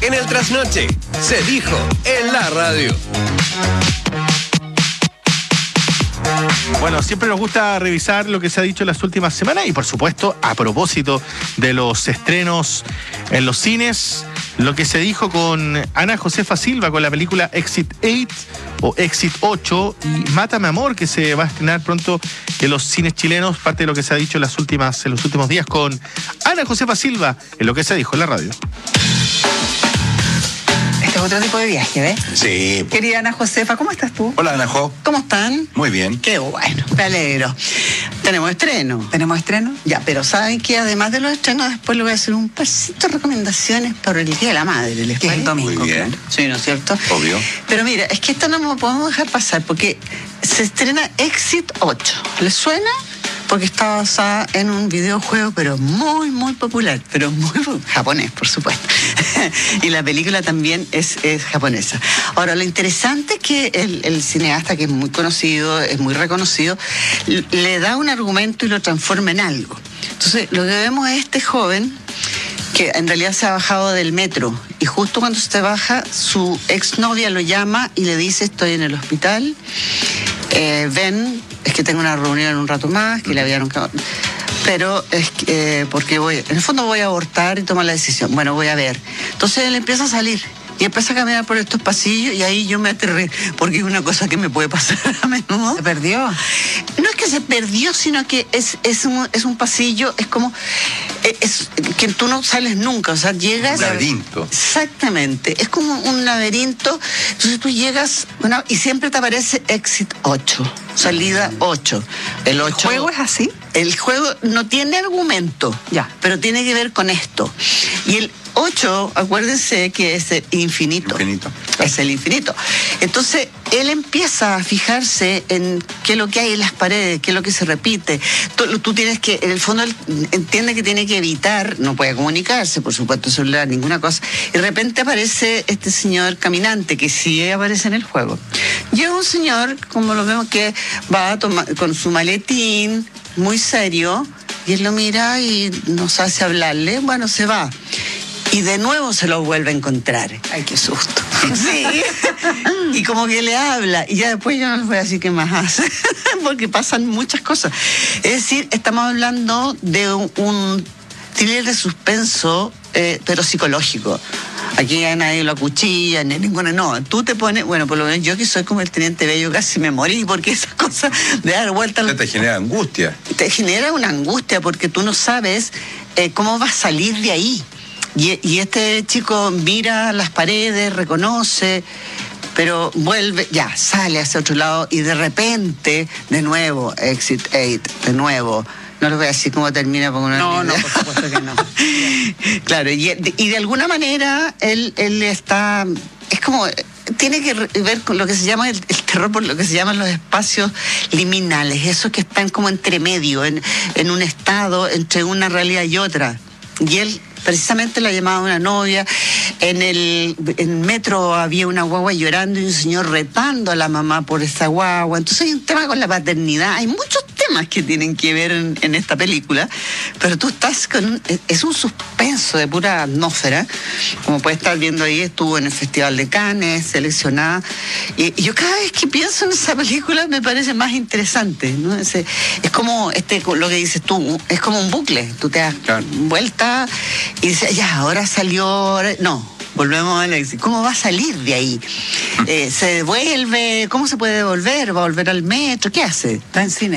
En el trasnoche, se dijo en la radio. Bueno, siempre nos gusta revisar lo que se ha dicho en las últimas semanas y, por supuesto, a propósito de los estrenos en los cines, lo que se dijo con Ana Josefa Silva con la película Exit 8 o Exit 8 y Mátame Amor, que se va a estrenar pronto en los cines chilenos, parte de lo que se ha dicho en los últimos días con Ana Josefa Silva en lo que se dijo en la radio. Este es otro tipo de viaje, ¿ves? Sí. Querida Ana Josefa, ¿cómo estás tú? Hola, Ana Jo. ¿Cómo están? Muy bien. Qué bueno, me alegro. Tenemos estreno. ¿Tenemos estreno? Ya, pero saben que además de los estrenos, después les voy a hacer un pasito de recomendaciones para el Día de la Madre. ¿Les Que es el parece? domingo. Muy bien. Sí, ¿no es cierto? Obvio. Pero mira, es que esto no lo podemos dejar pasar porque se estrena Exit 8. ¿Les suena? Porque está basada en un videojuego, pero muy, muy popular, pero muy japonés, por supuesto. Y la película también es japonesa. Ahora, lo interesante es que el cineasta, que es muy conocido, es muy reconocido, le da un argumento y lo transforma en algo. Entonces, lo que vemos es este joven que en realidad se ha bajado del metro y justo cuando se baja, su exnovia lo llama y le dice: estoy en el hospital, ven, es que tengo una reunión en un rato más, que le habían... Pero es que, porque en el fondo voy a abortar y tomar la decisión. Bueno, voy a ver. Entonces él empieza a salir y empieza a caminar por estos pasillos y ahí yo me aterré, porque es una cosa que me puede pasar a menudo. ¿Se perdió? No es que se perdió, sino que es un pasillo, es como... Es que tú no sales nunca, o sea, llegas... Un laberinto. Exactamente, es como un laberinto, entonces tú llegas, bueno, y siempre te aparece Exit 8, salida 8. El 8... ¿El juego es así? El juego no tiene argumento, Ya. pero tiene que ver con esto. Y el 8, acuérdense que es el infinito. Infinito. Es el infinito. Entonces, él empieza a fijarse en qué es lo que hay en las paredes, qué es lo que se repite. Tú tienes que, en el fondo, él entiende que tiene que evitar, no puede comunicarse, por supuesto, celular, ninguna cosa. Y de repente aparece este señor caminante, que sí aparece en el juego. Y es un señor, como lo vemos, que va a tomar con su maletín, muy serio, y él lo mira y no sabe si hablarle. Bueno, se va. Y de nuevo se lo vuelve a encontrar. Ay, qué susto. Sí. Y como que le habla. Y ya después yo no les voy a decir qué más hace. Porque pasan muchas cosas. Es decir, estamos hablando de un thriller de suspenso, pero psicológico. Aquí a nadie lo acuchilla, ni ninguna, no. Tú te pones, bueno, por lo menos yo que soy como el Teniente Bello casi me morí, porque esas cosas de dar vuelta... Te genera angustia. Te genera una angustia porque tú no sabes cómo vas a salir de ahí. Y este chico mira las paredes, reconoce, pero vuelve, ya, sale hacia otro lado y de repente, de nuevo, Exit 8, de nuevo. No les voy a decir cómo termina porque No, por supuesto que no. Claro, y de alguna manera él está, es como... Tiene que ver con lo que se llama el terror, por lo que se llaman los espacios liminales, esos que están como entre medio, en un estado entre una realidad y otra. Y él precisamente la llamaba una novia. En el metro había una guagua llorando y un señor retando a la mamá por esa guagua. Entonces hay un tema con la paternidad. Hay muchos temas que tienen que ver en esta película, pero tú estás con... Es un suspenso de pura atmósfera. Como puedes estar viendo ahí, estuvo en el Festival de Cannes, seleccionada. Y yo cada vez que pienso en esa película me parece más interesante, ¿no? Es como lo que dices tú, es como un bucle. Tú te das vuelta y dices, ya, ahora salió... No, volvemos a Alexis. ¿Cómo va a salir de ahí? ¿Se devuelve? ¿Cómo se puede devolver? ¿Va a volver al metro? ¿Qué hace? Está en cine.